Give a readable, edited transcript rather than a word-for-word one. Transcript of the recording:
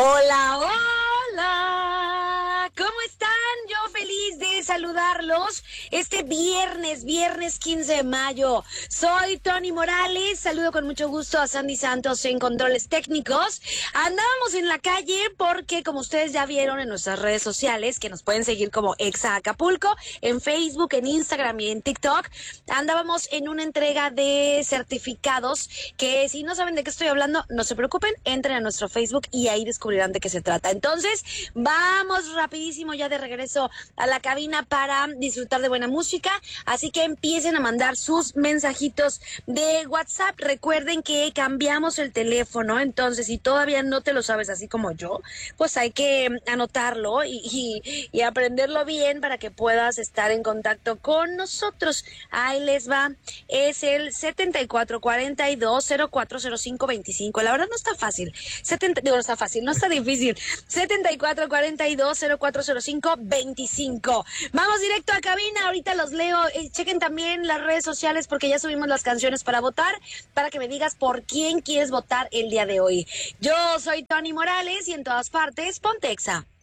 Hola, hola, ¿cómo están? Yo feliz de saludarlos este viernes 15 de mayo. Soy Tony Morales, saludo con mucho gusto a Sandy Santos en controles técnicos. Andábamos en la calle porque, como ustedes ya vieron en nuestras redes sociales, que nos pueden seguir como Exa Acapulco, en Facebook, en Instagram y en TikTok, andábamos en una entrega de certificados que, si no saben de qué estoy hablando, no se preocupen, entren a nuestro Facebook y ahí descubrirán de qué se trata. Entonces, vamos rapidísimo ya de regreso a la cabina para disfrutar de buena música, así que empiecen a mandar sus mensajitos de WhatsApp. Recuerden que cambiamos el teléfono, entonces si todavía no te lo sabes así como yo, pues hay que anotarlo y aprenderlo bien para que puedas estar en contacto con nosotros. Ahí les va, es el 7442040525. La verdad no está fácil, no está fácil, no está difícil. 7442040525. Vamos directo a cabina, ahorita los leo. Chequen también las redes sociales porque ya subimos las canciones para votar, para que me digas por quién quieres votar el día de hoy. Yo soy Tony Morales y en todas partes, ponte Exa.